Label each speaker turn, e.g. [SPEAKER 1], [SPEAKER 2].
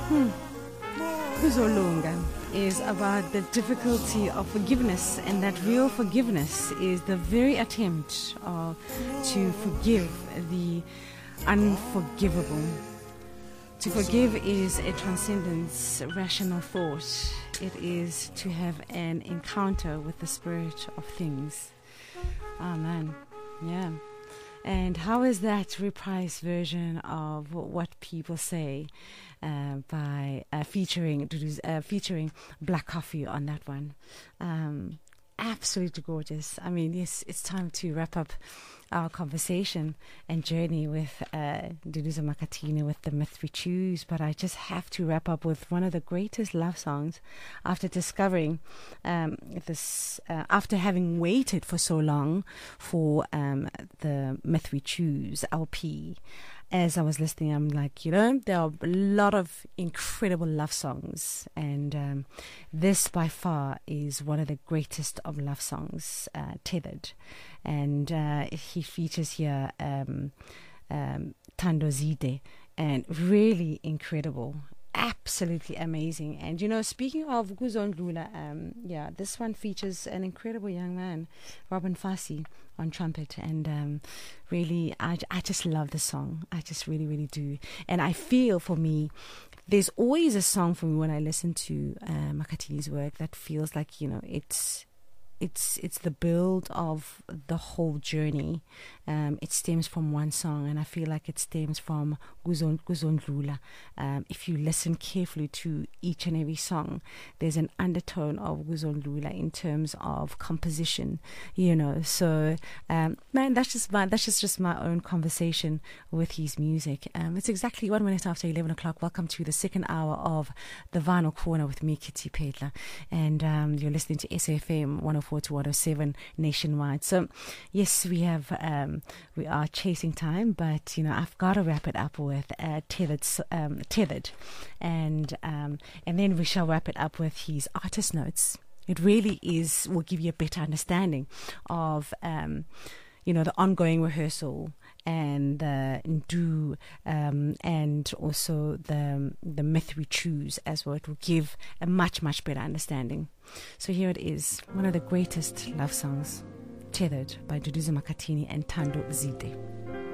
[SPEAKER 1] Kuzolunga is about the difficulty of forgiveness, and that real forgiveness is the very attempt to forgive the unforgivable. To forgive is a transcendence, rational thought. It is to have an encounter with the spirit of things. Amen. Yeah. And how is that reprised version of what people say by featuring Black Coffee on that one? Absolutely gorgeous. I mean, yes, it's time to wrap up our conversation and journey with Duduza Makhathini with The Myth We Choose, but I just have to wrap up with one of the greatest love songs after discovering this, after having waited for so long for The Myth We Choose LP. As I was listening, I'm like, there are a lot of incredible love songs, and this by far is one of the greatest of love songs, Tethered. And he features here Thando Zide, and really incredible. Absolutely amazing. And speaking of Kuzondlula, this one features an incredible young man, Robin Fassie, on trumpet, and really I just love the song. I just really, really do. And I feel, for me, there's always a song for me when I listen to Makhathini's work that feels like it's the build of the whole journey. It stems from one song, and I feel like it stems from Kuzondlula. If you listen carefully to each and every song, there's an undertone of Kuzondlula in terms of composition. So man, that's just my own conversation with his music. It's exactly 1 minute after 11 o'clock. Welcome to the second hour of the Vinyl Corner with me, Kitty Pedler, and you're listening to SFM 104 to 107 nationwide. So yes, we are chasing time, but I've got to wrap it up with Tethered, and then we shall wrap it up with his artist notes. It really will give you a better understanding of the ongoing rehearsal and the Ndu, and also the Myth We Choose as well. It will give a much, much better understanding. So here it is, one of the greatest love songs, Tethered by Duduza Makhathini and Thando Zide.